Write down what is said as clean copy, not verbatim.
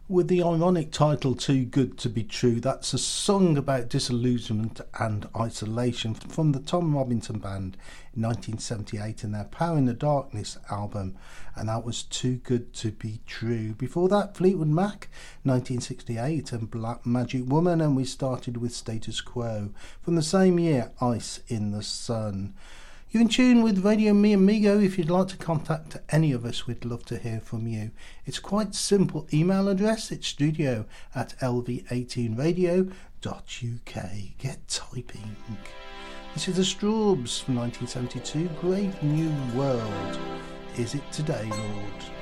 with the ironic title Too Good to Be True. That's a song about disillusionment and isolation from the Tom Robinson Band in 1978 and their Power in the Darkness album, and that was Too Good to Be True. Before that, Fleetwood Mac 1968 and Black Magic Woman, and we started with Status Quo from the same year, Ice in the Sun. You're in tune with Radio Me Amigo. If you'd like to contact any of us, we'd love to hear from you. It's quite simple email address. It's studio@lv18radio.uk. Get typing. This is the Strawbs from 1972. Brave New World. Is it today, Lord?